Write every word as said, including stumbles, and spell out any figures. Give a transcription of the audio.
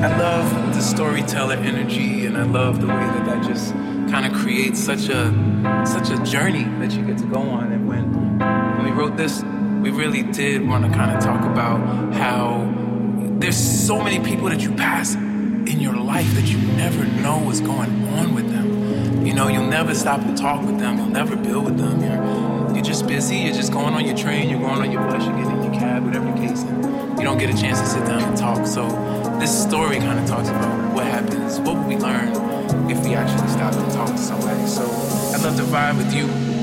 I love the storyteller energy, and I love the way that that just kind of creates such a such a journey that you get to go on. And when when we wrote this, we really did want to kind of talk about how there's so many people that you pass in your life that you never know what's going on with them. You know, you'll never stop to talk with them. You'll never build with them. You're, you're just busy. You're just going on your train. You're going on your bus. You're getting in your cab, whatever the case. And you don't get a chance to sit down and talk. So this story kind of talks about what happens, what would we learn if we actually stopped and talked to somebody. So I'd love to vibe with you